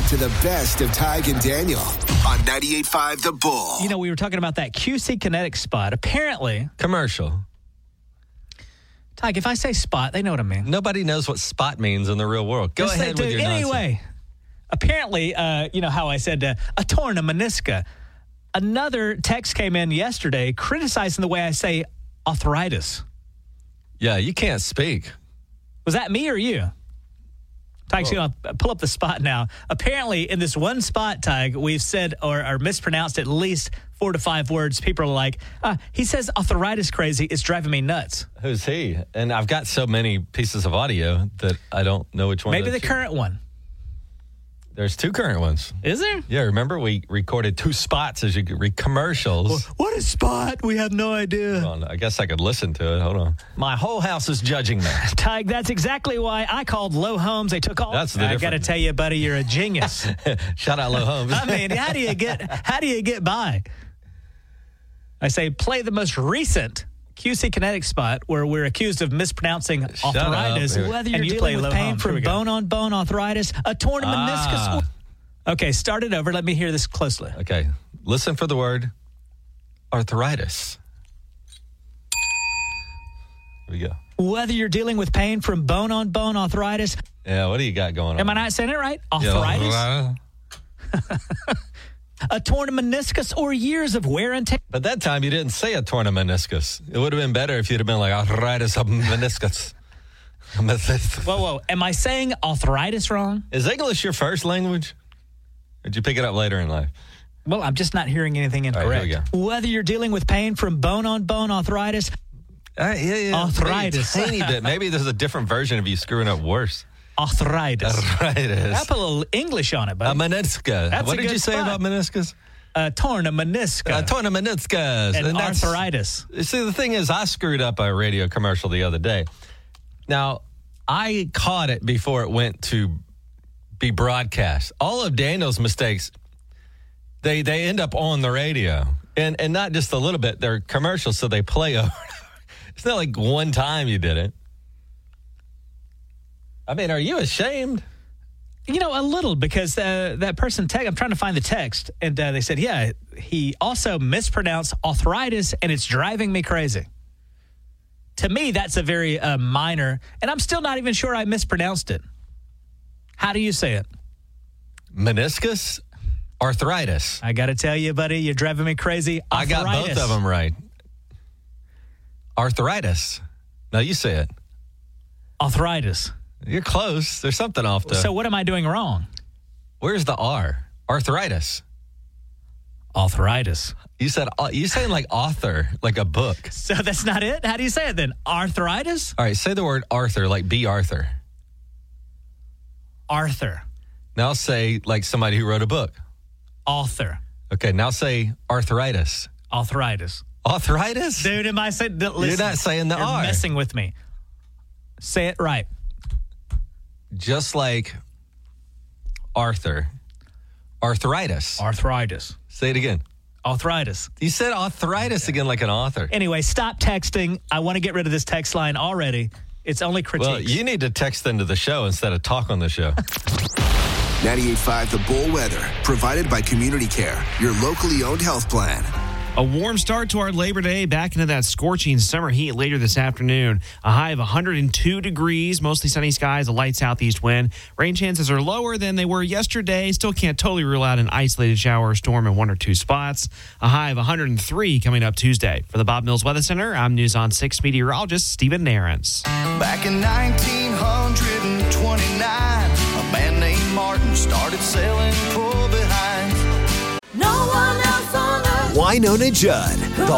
to the best of Tig and Daniel on 98.5 The Bull. You know, we were talking about that QC Kinetic spot. Apparently, Commercial. Tig, if I say spot, they know what I mean. Nobody knows what spot means in the real world. Go Yes, ahead they with do. your Anyway, apparently, you know how I said a torn meniscus. Another text came in yesterday criticizing the way I say arthritis. Yeah, you can't speak. Was that me or you? Tig's going to pull up the spot now. Apparently, in this one spot, Tig, we've said or mispronounced at least 4 to 5 words. People are like, he says arthritis crazy. It's driving me nuts. Who's he? And I've got so many pieces of audio that I don't know which one. Maybe the current one. There's 2 current ones. Is there? Yeah, remember we recorded 2 spots as you could read commercials. What is spot? We have no idea. Hold on, I guess I could listen to it. Hold on. My whole house is judging that. Tig, that's exactly why I called Low Homes. They took all. That's the I got to difference. tell you, buddy, you're a genius. Shout out Low Homes. I mean, how do you get by? I say play the most recent QC Kinetic spot where we're accused of mispronouncing arthritis. up. Whether you're dealing with pain from bone-on-bone arthritis, a torn meniscus. Okay, start it over. Let me hear this closely. Okay, listen for the word arthritis. Here we go. Whether you're dealing with pain from bone-on-bone arthritis. Yeah, what do you got going on? Am I not saying it right? Yeah, Arthritis? A torn meniscus or years of wear and tear. But that time you didn't say a torn meniscus. It would have been better if you'd have been like arthritis of meniscus. Whoa. Am I saying arthritis wrong? Is English your first language? Or did you pick it up later in life? Well, I'm just not hearing anything incorrect. All right, here we Whether you're dealing with pain from bone-on-bone arthritis. Yeah. Arthritis. Maybe a tiny bit. Maybe there's a different version of you screwing up worse. Arthritis. Arthritis. I put a little English on it, buddy. A meniscus. That's What a did good you say spot. about meniscus? Torn meniscus. Torn meniscus. And that's- arthritis. See, the thing is, I screwed up a radio commercial the other day. Now, I caught it before it went to be broadcast. All of Daniel's mistakes, they end up on the radio. And not just a little bit. They're commercials, so they play over. It's not like one time you did it. I mean, are you ashamed? You know, a little, because that person I'm trying to find the text, and they said, yeah, he also mispronounced arthritis, and it's driving me crazy. To me, that's a very minor, and I'm still not even sure I mispronounced it. How do you say it? Meniscus? Arthritis. I got to tell you, buddy, you're driving me crazy. Arthritis. I got both of them right. Arthritis. No, you say it. Arthritis. You're close. There's something off there. So what am I doing wrong? Where's the R? Arthritis. Arthritis. You saying like author, like a book. So that's not it? How do you say it then? Arthritis? All right, say the word Arthur, like B. Arthur. Arthur. Now say like somebody who wrote a book. Author. Okay, now say arthritis. Arthritis. Arthritis? Dude, am I saying... Listen, You're not saying the you're R. messing with me. Say it right. Just like Arthur. Arthritis. Arthritis. Say it again. Arthritis. You said arthritis again like an author. Anyway, stop texting. I want to get rid of this text line already. It's only critiques. Well, you need to text into the show instead of talk on the show. 98.5 The Bull weather, provided by Community Care, your locally owned health plan. A warm start to our Labor Day, back into that scorching summer heat later this afternoon. A high of 102 degrees, mostly sunny skies, a light southeast wind. Rain chances are lower than they were yesterday. Still can't totally rule out an isolated shower or storm in 1 or 2 spots. A high of 103 coming up Tuesday. For the Bob Mills Weather Center, I'm News on 6 meteorologist Stephen Narens. Back in 1929, a band named Martin started selling pull behinds. Wynonna Judd.